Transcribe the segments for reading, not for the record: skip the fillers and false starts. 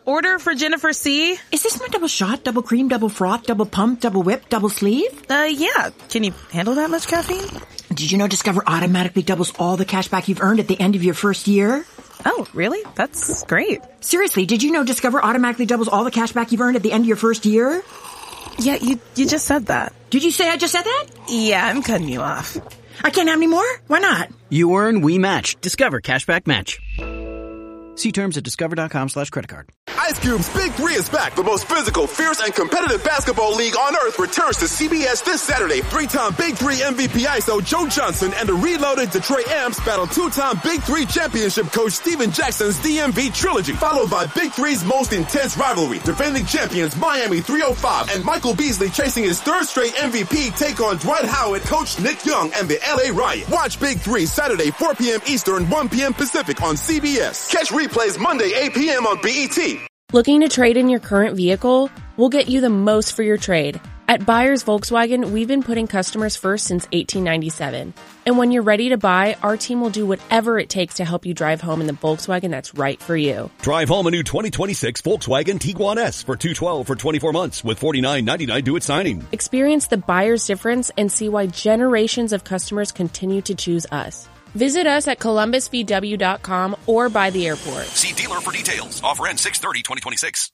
order for Jennifer C. Is this my double shot, double cream, double froth, double pump, double whip, double sleeve? Yeah. Can you handle that much caffeine? Did you know Discover automatically doubles all the cash back you've earned at the end of your first year? Oh, really? That's great. Seriously, did you know Discover automatically doubles all the cash back you've earned at the end of your first year? Yeah, you just said that. Did you say I just said that? Yeah, I'm cutting you off. I can't have any more? Why not? You earn, we match. Discover Cashback Match. See terms at discover.com/creditcard. Ice Cube's Big Three is back. The most physical, fierce, and competitive basketball league on earth returns to CBS this Saturday. Three-time Big Three MVP ISO Joe Johnson and the reloaded Detroit Amps battle two-time Big Three championship coach Steven Jackson's DMV trilogy, followed by Big Three's most intense rivalry. Defending champions Miami 305 and Michael Beasley chasing his third straight MVP take on Dwight Howard, coach Nick Young, and the LA Riot. Watch Big Three Saturday 4 p.m. Eastern, 1 p.m. Pacific on CBS. Catch replays Monday 8 p.m. on BET. Looking to trade in your current vehicle? We'll get you the most for your trade. At Buyers Volkswagen, we've been putting customers first since 1897. And when you're ready to buy, our team will do whatever it takes to help you drive home in the Volkswagen that's right for you. Drive home a new 2026 Volkswagen Tiguan S for $212 for 24 months with $49.99 due at signing. Experience the buyer's difference and see why generations of customers continue to choose us. Visit us at columbusvw.com or by the airport. See dealer for details. Offer ends 6/30/2026.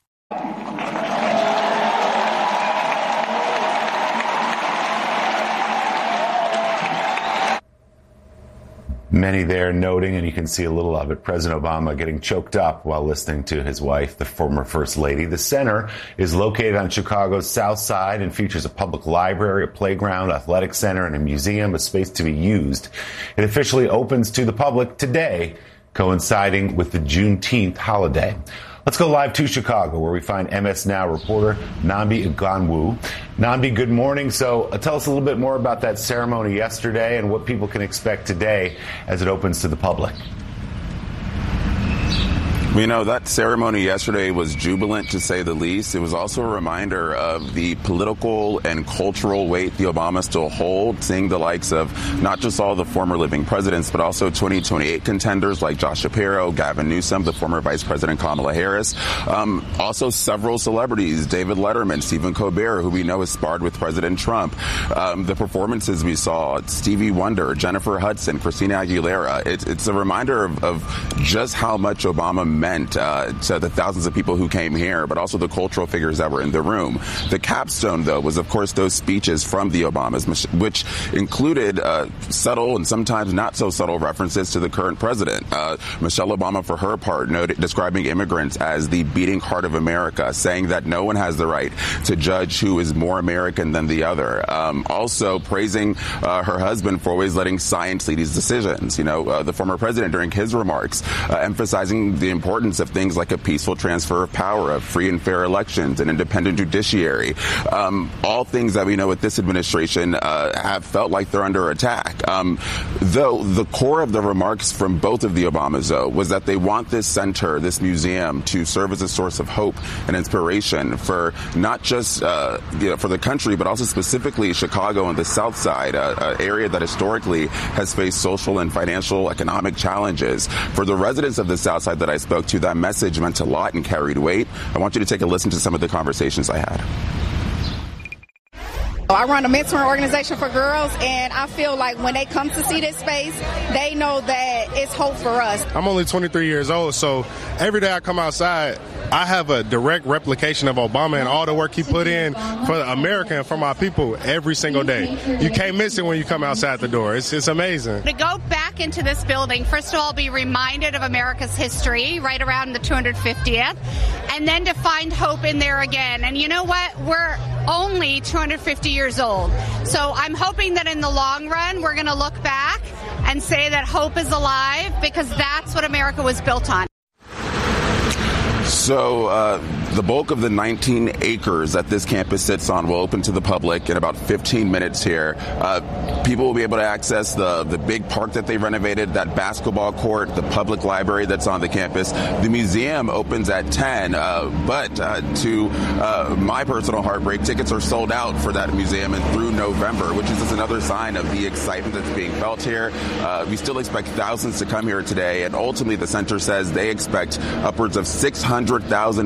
Many there noting, and you can see a little of it, President Obama getting choked up while listening to his wife, the former First Lady. The center is located on Chicago's South Side and features a public library, a playground, athletic center, and a museum, a space to be used. It officially opens to the public today, coinciding with the Juneteenth holiday. Let's go live to Chicago, where we find MS Now reporter Nnamdi Ngannou. Nnamdi, good morning. So tell us a little bit more about that ceremony yesterday and what people can expect today as it opens to the public. You know, that ceremony yesterday was jubilant, to say the least. It was also a reminder of the political and cultural weight the Obamas still hold, seeing the likes of not just all the former living presidents, but also 2028 contenders like Josh Shapiro, Gavin Newsom, the former Vice President Kamala Harris. Also several celebrities, David Letterman, Stephen Colbert, who we know has sparred with President Trump. The performances we saw, Stevie Wonder, Jennifer Hudson, Christina Aguilera. It's a reminder of just how much Obama meant to the thousands of people who came here, but also the cultural figures that were in the room. The capstone, though, was, of course, those speeches from the Obamas, which included subtle and sometimes not so subtle references to the current president. Michelle Obama, for her part, describing immigrants as the beating heart of America, saying that no one has the right to judge who is more American than the other. Also praising her husband for always letting science lead his decisions. You know, the former president, during his remarks, emphasizing the importance of things like a peaceful transfer of power, of free and fair elections, an independent judiciary. All things that we know with this administration have felt like they're under attack. Though the core of the remarks from both of the Obamas, though, was that they want this center, this museum, to serve as a source of hope and inspiration for not just for the country, but also specifically Chicago and the South Side, an area that historically has faced social and financial economic challenges. For the residents of the South Side that I spoke to, that message meant a lot and carried weight. I want you to take a listen to some of the conversations I had. I run a mentoring organization for girls, and I feel like when they come to see this space, they know that it's hope for us. I'm only 23 years old, so every day I come outside, I have a direct replication of Obama and all the work he put in for America and for my people every single day. You can't miss it when you come outside the door. It's amazing. To go back into this building, first of all, be reminded of America's history right around the 250th, and then to find hope in there again. And you know what? We're only 250 years old. So I'm hoping that in the long run, we're going to look back and say that hope is alive, because that's what America was built on. So the bulk of the 19 acres that this campus sits on will open to the public in about 15 minutes here. People will be able to access the big park that they renovated, that basketball court, the public library that's on the campus. The museum opens at 10, but to my personal heartbreak, tickets are sold out for that museum and through November, which is just another sign of the excitement that's being felt here. We still expect thousands to come here today, and ultimately the center says they expect upwards of 600,000